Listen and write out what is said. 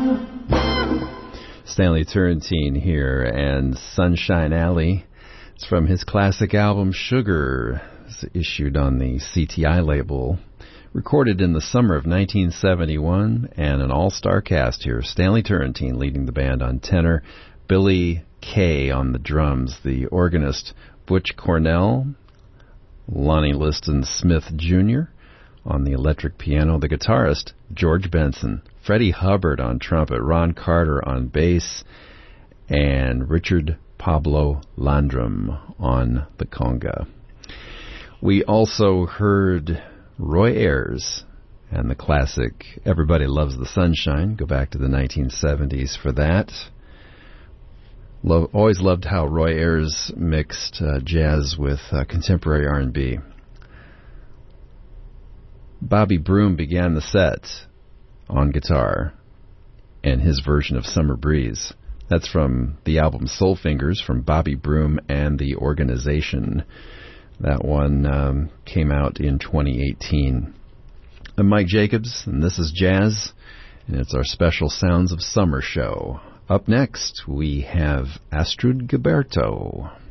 Stanley Turrentine here, and Sunshine Alley. It's from his classic album Sugar. It's issued on the CTI label. Recorded in the summer of 1971, and an all-star cast here. Stanley Turrentine leading the band on tenor, Billy Kay on the drums, the organist Butch Cornell, Lonnie Liston Smith Jr. on the electric piano, the guitarist George Benson, Freddie Hubbard on trumpet, Ron Carter on bass, and Richard Pablo Landrum on the conga. We also heard Roy Ayers and the classic Everybody Loves the Sunshine. Go back to the 1970s for that. Always loved how Roy Ayers mixed jazz with contemporary R&B. Bobby Broom began the set on guitar and his version of Summer Breeze. That's from the album Soul Fingers from Bobby Broom and the Organization. That one came out in 2018. I'm Mike Jacobs, and this is Jazz, and it's our special Sounds of Summer show. Up next, we have Astrud Gilberto.